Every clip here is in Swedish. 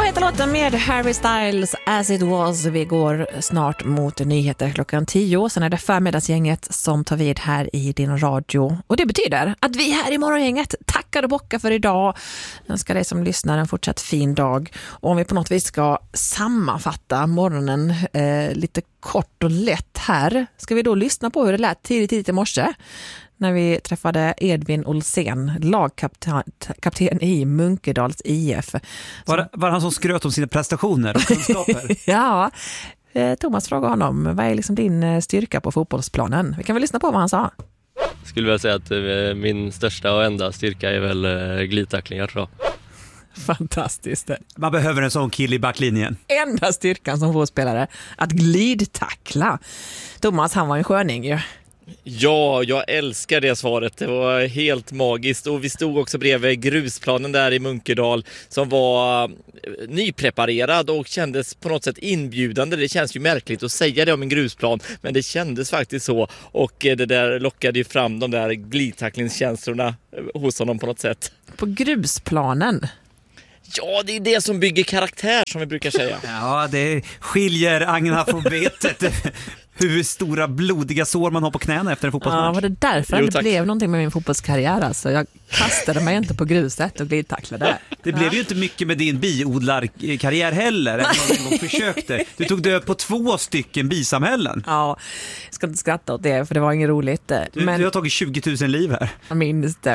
Heta låten med Harry Styles, As It Was. Vi går snart mot nyheter klockan 10. Sen är det förmiddagsgänget som tar vid här i din radio. Och det betyder att vi här i morgongänget tackar och bockar för idag. Jag önskar dig som lyssnar en fortsatt fin dag. Och om vi på något vis ska sammanfatta morgonen lite kort och lätt här, ska vi då lyssna på hur det lät tidigt i morse när vi träffade Edvin Olsen, lagkapten i Munkedals IF. Var han som skröt om sina prestationer och kunskaper? Ja, Thomas frågade honom, vad är liksom din styrka på fotbollsplanen? Vi kan väl lyssna på vad han sa. Skulle väl säga att min största och enda styrka är väl glidtacklingar, tror jag. Fantastiskt. Man behöver en sån kill i backlinjen. Enda styrkan som fotbollsspelare, att glidtackla. Thomas, han var en sköning ju. Ja, jag älskar det svaret. Det var helt magiskt. Och vi stod också bredvid grusplanen där i Munkedal som var nypreparerad och kändes på något sätt inbjudande. Det känns ju märkligt att säga det om en grusplan, men det kändes faktiskt så. Och det där lockade ju fram de där glidtacklingskänslorna hos honom på något sätt. På grusplanen? Ja, det är det som bygger karaktär, som vi brukar säga. Ja, det skiljer analfabetet. Hur stora blodiga sår man har på knäna efter en fotbollsmatch. Ja, var det därför det blev någonting med min fotbollskarriär? Alltså, jag kastade mig inte på gruset och glidtacklade. Det blev ju inte mycket med din biodlarkarriär heller, även om du en gång försökte. Du tog död på 2 stycken bisamhällen. Ja, jag ska inte skratta åt det, för det var inget roligt. Du har tagit 20 000 liv här. Jag minns det.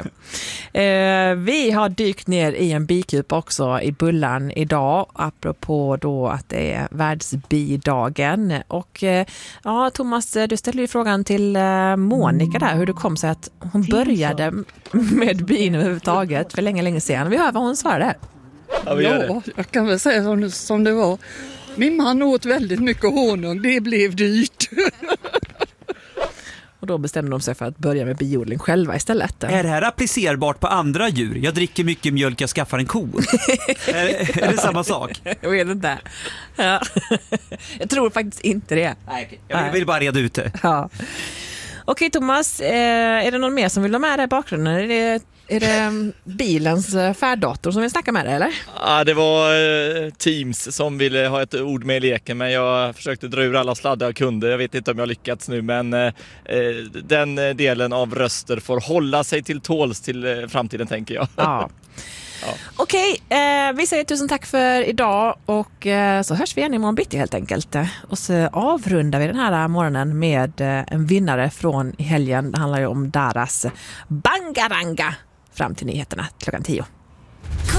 Vi har dykt ner i en bikup också i Bullarn idag, apropå då att det är världsbidagen. Och ja, Thomas, du ställde ju frågan till Monica där, hur det kom sig att hon började med bin överhuvudtaget för länge sedan. Vi hör vad hon svarade. Ja, jag kan väl säga som det var. Min man åt väldigt mycket honung, det blev dyrt. Och då bestämde de sig för att börja med biodling själva istället. Är det här applicerbart på andra djur? Jag dricker mycket mjölk, jag skaffar en ko. är det samma sak? Jag vet inte. Ja. Jag tror faktiskt inte det. Nej, jag vill bara reda ut det. Ja. Okej, Thomas, är det någon mer som vill ha med dig i bakgrunden? Är det bilens färddator som vill snacka med dig, eller? Ja, det var Teams som ville ha ett ord med i leken, men jag försökte dra ur alla sladdar jag kunde. Jag vet inte om jag lyckats nu, men den delen av röster får hålla sig till tåls till framtiden, tänker jag. Ja. Ja. Okej, vi säger tusen tack för idag och så hörs vi igen imorgon bitti helt enkelt. Och så avrundar vi den här morgonen med en vinnare från helgen. Det handlar ju om Daras Bangaranga fram till nyheterna klockan 10.